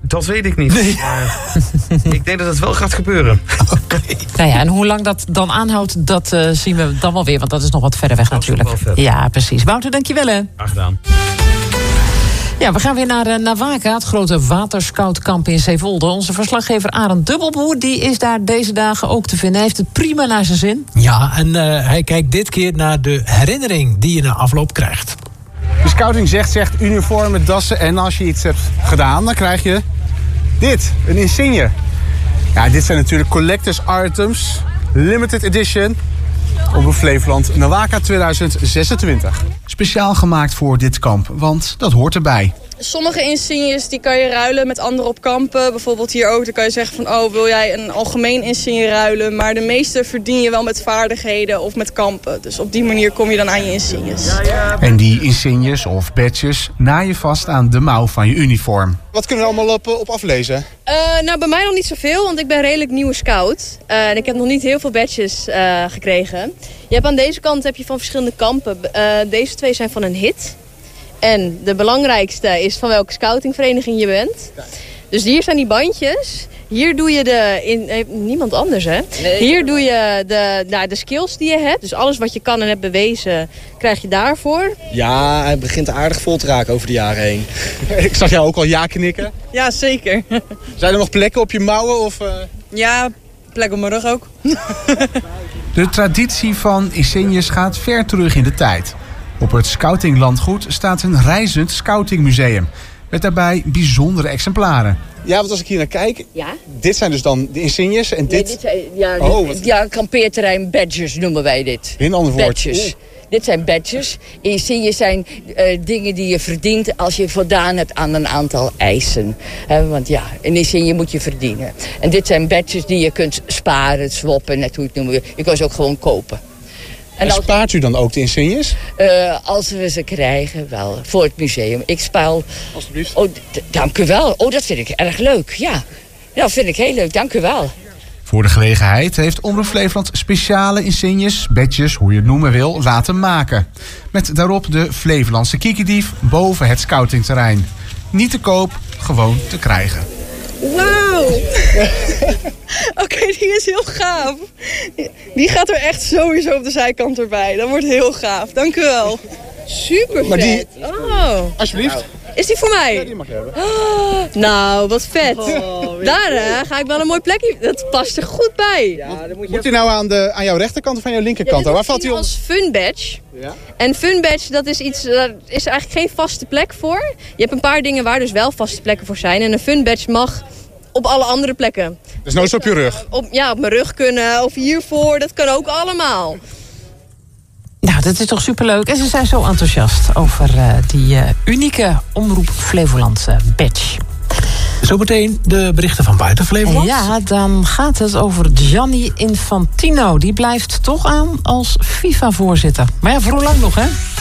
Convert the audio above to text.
Dat weet ik niet. Nee. Ik denk dat het wel gaat gebeuren. Okay. Nou ja, en hoe lang dat dan aanhoudt, dat zien we dan wel weer. Want dat is nog wat verder weg natuurlijk. Wel verder. Ja, precies. Wouter, dankjewel hè. Graag gedaan. Ja, we gaan weer naar Waka, het grote waterscoutkamp in Zeewolde. Onze verslaggever Arend Dubbelboer, die is daar deze dagen ook te vinden. Hij heeft het prima naar zijn zin. Ja, en hij kijkt dit keer naar de herinnering die je na afloop krijgt. De scouting zegt uniformen, dassen en als je iets hebt gedaan, dan krijg je dit, een insigne. Ja, dit zijn natuurlijk collectors items, limited edition, op Flevoland Nawaka 2026. Speciaal gemaakt voor dit kamp, want dat hoort erbij. Sommige insignes die kan je ruilen met anderen op kampen. Bijvoorbeeld hier ook, dan kan je zeggen van wil jij een algemeen insigne ruilen. Maar de meeste verdien je wel met vaardigheden of met kampen. Dus op die manier kom je dan aan je insignes. En die insignes of badges naai je vast aan de mouw van je uniform. Wat kunnen we allemaal op aflezen? Nou, bij mij nog niet zoveel, want ik ben redelijk nieuwe scout. En ik heb nog niet heel veel badges gekregen. Je hebt aan deze kant heb je van verschillende kampen. Deze twee zijn van een hit. En de belangrijkste is van welke scoutingvereniging je bent. Dus hier zijn die bandjes. Hier doe je niemand anders, hè? Nee. Hier doe je de skills die je hebt. Dus alles wat je kan en hebt bewezen, krijg je daarvoor. Ja, hij begint aardig vol te raken over de jaren heen. Ik zag jou ook al ja knikken. Ja, zeker. Zijn er nog plekken op je mouwen? Of, Ja, plek op mijn rug ook. De traditie van insignes gaat ver terug in de tijd. Op het scoutinglandgoed staat een reizend scoutingmuseum. Met daarbij bijzondere exemplaren. Ja, want als ik hier naar kijk, dit zijn dus dan de insignes en dit... Nee, dit zijn, kampeerterrein badges noemen wij dit. In een ander woord. Badges. Dit zijn badges. Insignes zijn dingen die je verdient als je voldaan hebt aan een aantal eisen. Want ja, een insigne moet je verdienen. En dit zijn badges die je kunt sparen, swappen, net hoe je het noemen. Je kan ze ook gewoon kopen. En spaart u dan ook de insignes? Als we ze krijgen, wel. Voor het museum. Ik spaar... Alsjeblieft. Oh, dank u wel. Oh, dat vind ik erg leuk. Ja, dat vind ik heel leuk. Dank u wel. Voor de gelegenheid heeft Omroep Flevoland speciale insignes, badges, hoe je het noemen wil, laten maken. Met daarop de Flevolandse kiekendief boven het scoutingterrein. Niet te koop, gewoon te krijgen. Wauw! Oké, die is heel gaaf. Die gaat er echt sowieso op de zijkant erbij. Dat wordt heel gaaf. Dank u wel. Super vet. Alsjeblieft. Is die voor mij? Ja, die mag je hebben. Nou, wat vet. Daar ga ik wel een mooi plekje. Dat past er goed bij. Ja, moet hij nou aan jouw rechterkant of aan jouw linkerkant? Waar valt hij om? Als fun badge. Ja. En fun badge, dat is iets, daar is eigenlijk geen vaste plek voor. Je hebt een paar dingen waar dus wel vaste plekken voor zijn. En een fun badge mag op alle andere plekken. Dus nooit op je rug? Op mijn rug kunnen of hiervoor. Dat kan ook allemaal. Nou, dat is toch superleuk. En ze zijn zo enthousiast over die unieke Omroep Flevoland badge. Zometeen de berichten van buiten Flevoland. Ja, dan gaat het over Gianni Infantino. Die blijft toch aan als FIFA-voorzitter. Maar ja, voor hoe lang nog, hè?